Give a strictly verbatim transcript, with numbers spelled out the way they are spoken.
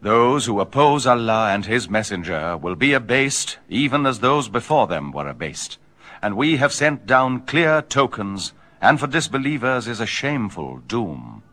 Those who oppose Allah and His Messenger will be abased, even as those before them were abased. And we have sent down clear tokens, and for disbelievers is a shameful doom.